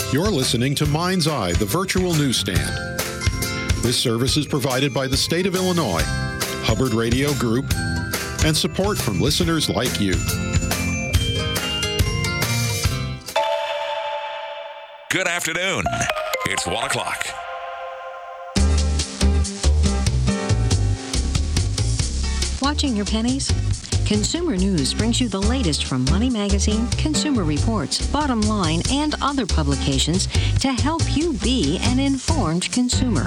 You're listening to Mind's Eye, the virtual newsstand. This service is provided by the state of Illinois, Hubbard Radio Group, and support from listeners like you. Good afternoon. It's 1 o'clock. Watching your pennies? Consumer News brings you the latest from Money Magazine, Consumer Reports, Bottom Line, and other publications to help you be an informed consumer.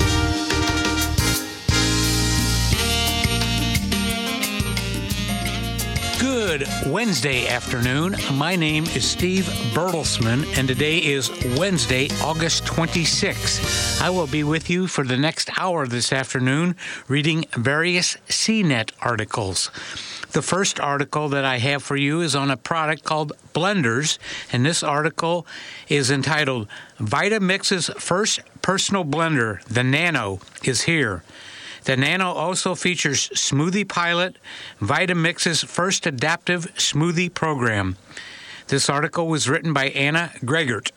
Good Wednesday afternoon. My name is Steve Bertelsman, and today is Wednesday, August 26. I will be with you for the next hour this afternoon reading various CNET articles. The first article that I have for you is on a product called Blenders, and this article is entitled Vitamix's First Personal Blender, the Nano, is here. The Nano also features Smoothie Pilot, Vitamix's first adaptive smoothie program. This article was written by Anna Gregert.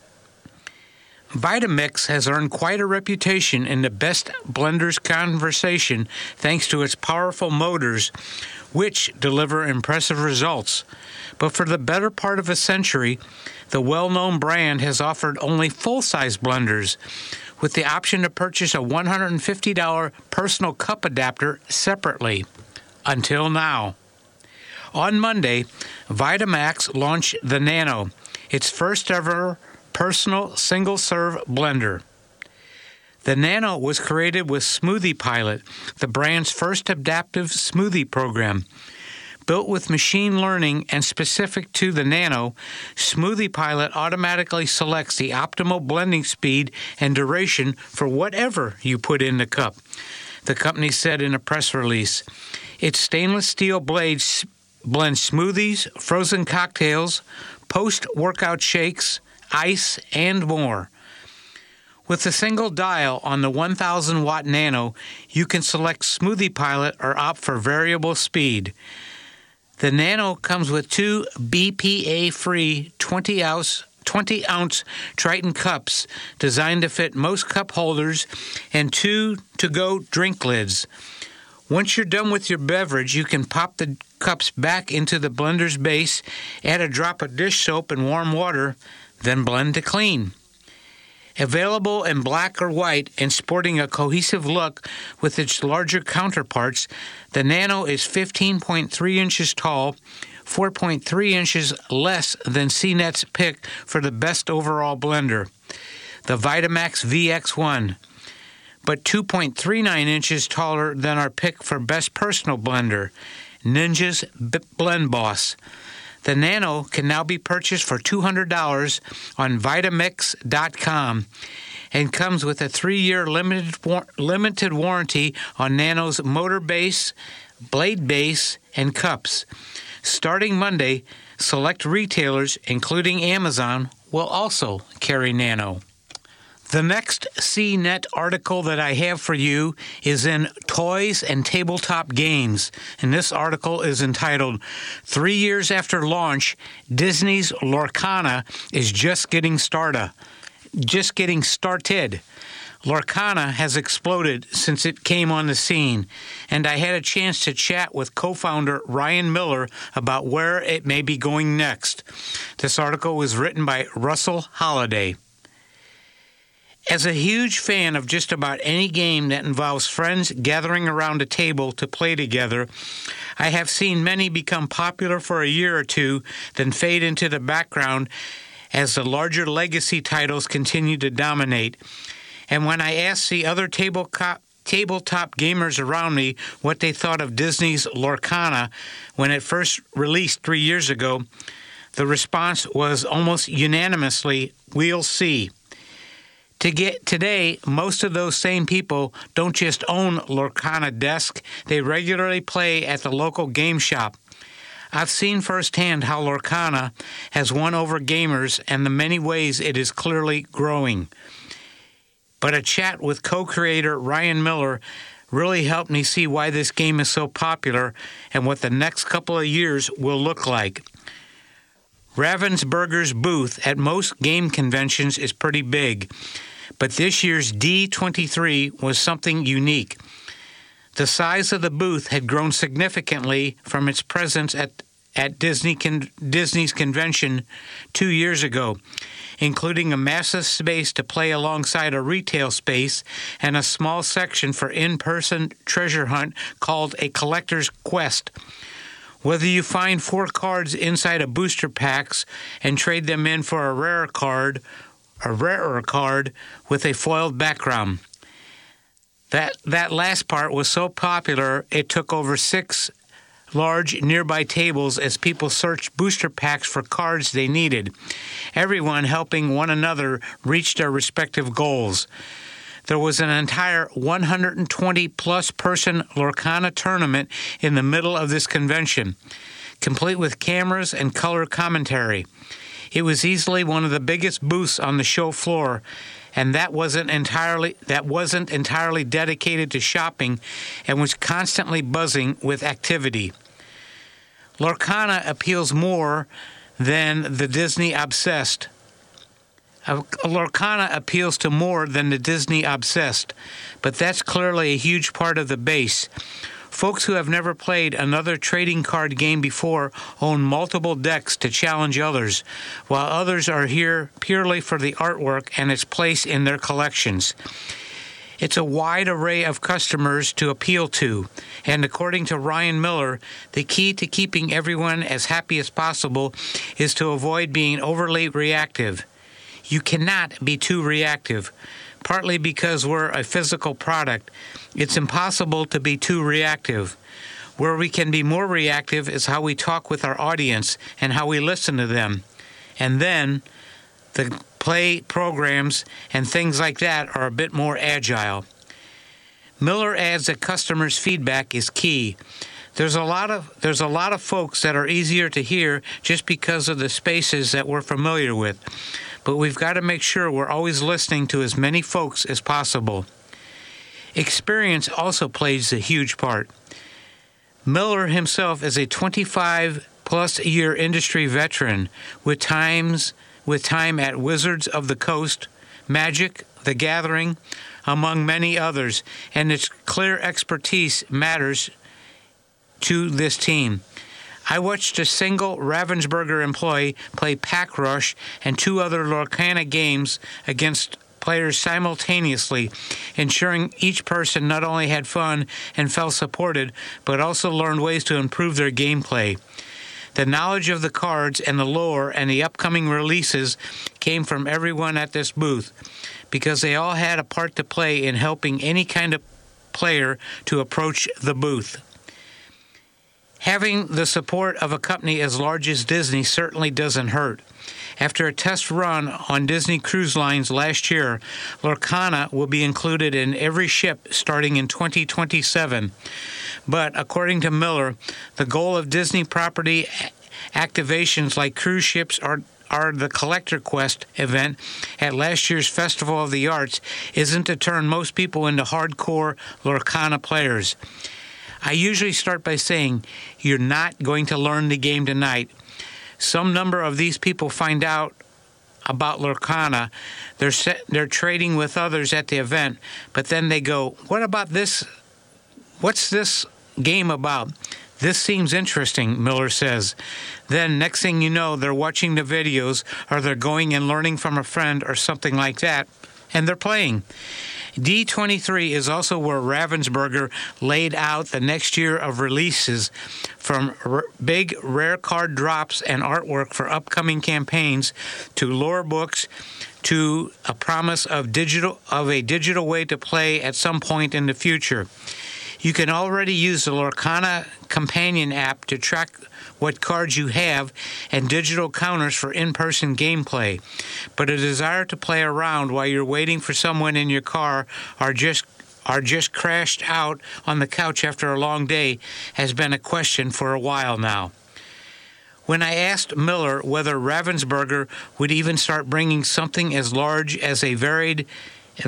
Vitamix has earned quite a reputation in the best blenders conversation thanks to its powerful motors, which deliver impressive results. But for the better part of a century, the well-known brand has offered only full-size blenders, with the option to purchase a $150 personal cup adapter separately. Until now. On Monday, Vitamix launched the Nano, its first ever personal single-serve blender. The Nano was created with Smoothie Pilot, the brand's first adaptive smoothie program. Built with machine learning and specific to the Nano, Smoothie Pilot automatically selects the optimal blending speed and duration for whatever you put in the cup, the company said in a press release. Its stainless steel blades blend smoothies, frozen cocktails, post-workout shakes, ice, and more. With a single dial on the 1,000-watt Nano, you can select Smoothie Pilot or opt for variable speed. The Nano comes with two BPA-free 20-ounce Triton cups designed to fit most cup holders and two to-go drink lids. Once you're done with your beverage, you can pop the cups back into the blender's base, add a drop of dish soap and warm water, then blend to clean. Available in black or white and sporting a cohesive look with its larger counterparts, the Nano is 15.3 inches tall, 4.3 inches less than CNET's pick for the best overall blender, the Vitamix VX1, but 2.39 inches taller than our pick for best personal blender, Ninja's Blend Boss. The Nano can now be purchased for $200 on Vitamix.com and comes with a 3-year limited warranty on Nano's motor base, blade base, and cups. Starting Monday, select retailers, including Amazon, will also carry Nano. The next CNET article that I have for you is in Toys and Tabletop Games, and this article is entitled, 3 years after launch, Disney's Lorcana is just getting started. Lorcana has exploded since it came on the scene, and I had a chance to chat with co-founder Ryan Miller about where it may be going next. This article was written by Russell Holliday. As a huge fan of just about any game that involves friends gathering around a table to play together, I have seen many become popular for a year or two, then fade into the background as the larger legacy titles continue to dominate. And when I asked the other tabletop gamers around me what they thought of Disney's Lorcana when it first released 3 years ago, the response was almost unanimously, "We'll see." Today, most of those same people don't just own Lorcana Desk, they regularly play at the local game shop. I've seen firsthand how Lorcana has won over gamers and the many ways it is clearly growing. But a chat with co-creator Ryan Miller really helped me see why this game is so popular and what the next couple of years will look like. Ravensburger's booth at most game conventions is pretty big, but this year's D23 was something unique. The size of the booth had grown significantly from its presence at Disney's convention 2 years ago, including a massive space to play alongside a retail space and a small section for in-person treasure hunt called a collector's quest. Whether you find 4 cards inside a booster packs and trade them in for a rarer card with a foiled background. That last part was so popular it took over 6 large nearby tables as people searched booster packs for cards they needed, everyone helping one another reach their respective goals. There was an entire 120-plus person Lorcana tournament in the middle of this convention, complete with cameras and color commentary. It was easily one of the biggest booths on the show floor, and that wasn't entirely dedicated to shopping and was constantly buzzing with activity. Lorcana appeals more than the Disney obsessed. Lorcana appeals to more than the Disney obsessed, but that's clearly a huge part of the base. Folks who have never played another trading card game before own multiple decks to challenge others, while others are here purely for the artwork and its place in their collections. It's a wide array of customers to appeal to, and according to Ryan Miller, the key to keeping everyone as happy as possible is to avoid being overly reactive. You cannot be too reactive. Partly because we're a physical product, it's impossible to be too reactive. Where we can be more reactive is how we talk with our audience and how we listen to them. And then the play programs and things like that are a bit more agile. Miller adds that customers' feedback is key. There's a lot of folks that are easier to hear just because of the spaces that we're familiar with. But we've got to make sure we're always listening to as many folks as possible. Experience also plays a huge part. Miller himself is a 25-plus year industry veteran with time at Wizards of the Coast, Magic, The Gathering, among many others, and its clear expertise matters to this team. I watched a single Ravensburger employee play Pack Rush and 2 other Lorcana games against players simultaneously, ensuring each person not only had fun and felt supported, but also learned ways to improve their gameplay. The knowledge of the cards and the lore and the upcoming releases came from everyone at this booth, because they all had a part to play in helping any kind of player to approach the booth. Having the support of a company as large as Disney certainly doesn't hurt. After a test run on Disney Cruise Lines last year, Lorcana will be included in every ship starting in 2027. But according to Miller, the goal of Disney property activations like cruise ships are the Collector Quest event at last year's Festival of the Arts isn't to turn most people into hardcore Lorcana players. I usually start by saying, you're not going to learn the game tonight. Some number of these people find out about Lorcana. They're trading with others at the event, but then they go, what about this? What's this game about? This seems interesting, Miller says. Then next thing you know, they're watching the videos, or they're going and learning from a friend or something like that, and they're playing. D23 is also where Ravensburger laid out the next year of releases, from big rare card drops and artwork for upcoming campaigns to lore books to a promise of a digital way to play at some point in the future. You can already use the Lorcana companion app to track what cards you have and digital counters for in-person gameplay. But a desire to play around while you're waiting for someone in your car or just crashed out on the couch after a long day has been a question for a while now. When I asked Miller whether Ravensburger would even start bringing something as large and as varied as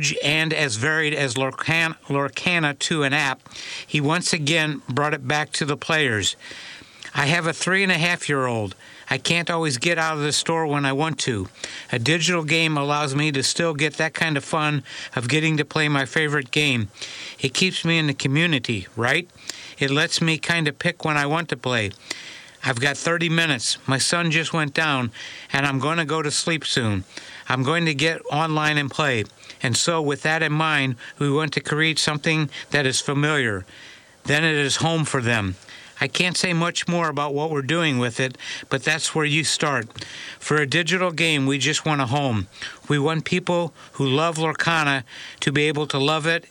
Lorcana to an app, he once again brought it back to the players. I have a 3.5-year-old. I can't always get out of the store when I want to. A digital game allows me to still get that kind of fun of getting to play my favorite game. It keeps me in the community, right? It lets me kind of pick when I want to play. I've got 30 minutes. My sun just went down, and I'm going to go to sleep soon. I'm going to get online and play. And so, with that in mind, we want to create something that is familiar. Then it is home for them. I can't say much more about what we're doing with it, but that's where you start. For a digital game, we just want a home. We want people who love Lorcana to be able to love it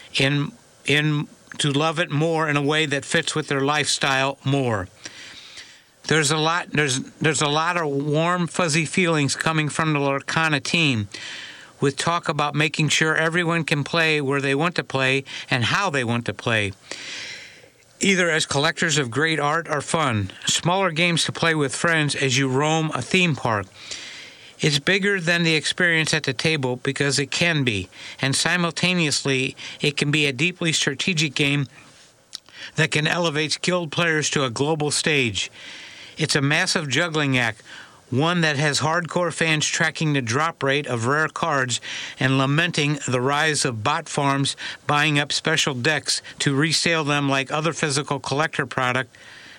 to love it more in a way that fits with their lifestyle more. There's a lot of warm, fuzzy feelings coming from the Lorcana team, with talk about making sure everyone can play where they want to play and how they want to play, either as collectors of great art or fun. Smaller games to play with friends as you roam a theme park. It's bigger than the experience at the table because it can be, and simultaneously it can be a deeply strategic game that can elevate skilled players to a global stage. It's a massive juggling act, one that has hardcore fans tracking the drop rate of rare cards and lamenting the rise of bot farms buying up special decks to resell them like any other physical collector product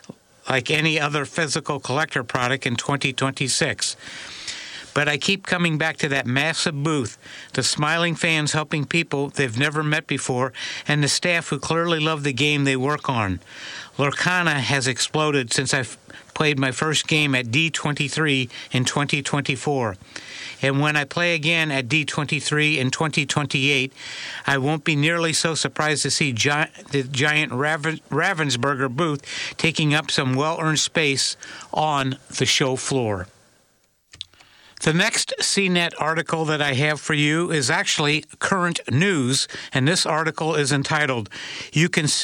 in 2026. But I keep coming back to that massive booth, the smiling fans helping people they've never met before, and the staff who clearly love the game they work on. Lorcana has exploded since I played my first game at D23 in 2024. And when I play again at D23 in 2028, I won't be nearly so surprised to see the giant Ravensburger booth taking up some well-earned space on the show floor. The next CNET article that I have for you is actually current news, and this article is entitled, "You Can